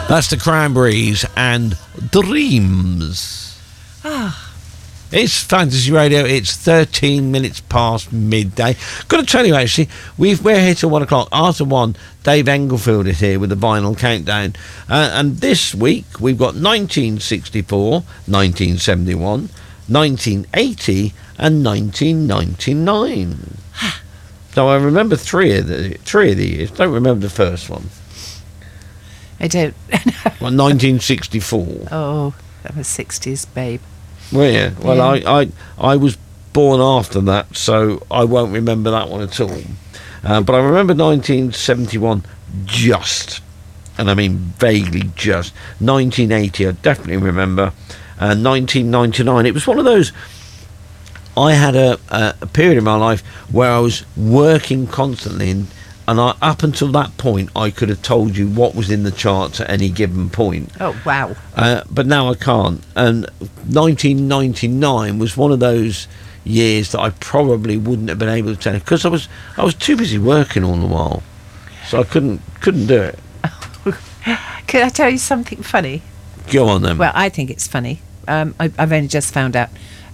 That's the Cranberries and Dreams. It's Fantasy Radio. It's 13 minutes past midday. Got to tell you, actually, we're here till 1 o'clock. After 1, Dave Englefield is here with the vinyl countdown. And this week, we've got 1964, 1971, 1980, and 1999. So I remember three of the years. Don't remember the first one. I don't. Well, 1964. Oh, I'm a 60s babe. Well, yeah. Well, I was born after that, so I won't remember that one at all. But I remember 1971 just, and I mean vaguely just. 1980 I definitely remember. 1999, it was one of those. I had a period in my life where I was working constantly, and up until that point, I could have told you what was in the charts at any given point. Oh, wow. But now I can't. And 1999 was one of those years that I probably wouldn't have been able to tell you, because I was too busy working all the while, so I couldn't do it. Could I tell you something funny? Go on then. Well, I think it's funny. I've only just found out.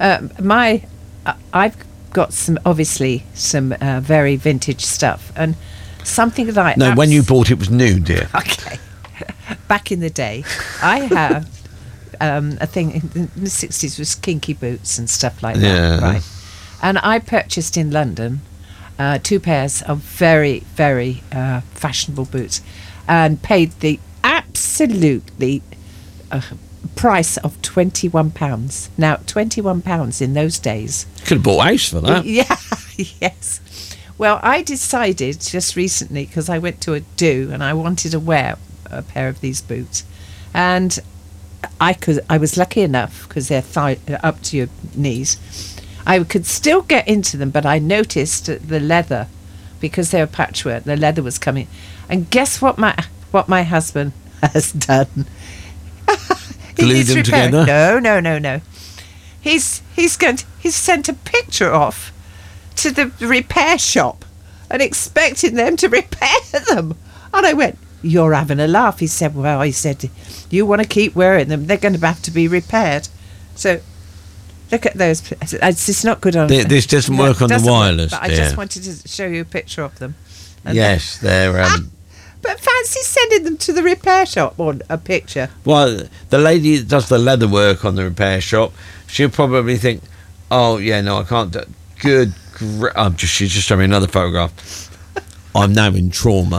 I've got some very vintage stuff, and something that I... No, when you bought it was new, dear. Okay. Back in the day, I have a thing in the 60s was kinky boots and stuff like that, right? And I purchased in London 2 pairs of very, very fashionable boots, and paid the absolutely price of £21. Now, £21 in those days. Could have bought a house for that. Yeah, yes. Well, I decided just recently, because I went to a do and I wanted to wear a pair of these boots, and I was lucky enough, because they're up to your knees, I could still get into them, but I noticed the leather, because they were patchwork, the leather was coming. And guess what my husband has done? Glued them together? No. He's sent a picture off to the repair shop and expecting them to repair them. And I went, "You're having a laugh." He said, "Well," he said, "you want to keep wearing them, they're going to have to be repaired." So look at those. It's not good on... This doesn't work on the wireless. But I just wanted to show you a picture of them. And yes, they're... But fancy sending them to the repair shop on a picture. Well, the lady that does the leather work on the repair shop, she'll probably think, "Oh, yeah, no, I can't do... Good... she's just showing me another photograph." I'm now in trauma.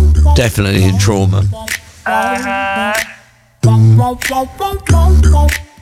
Definitely in trauma.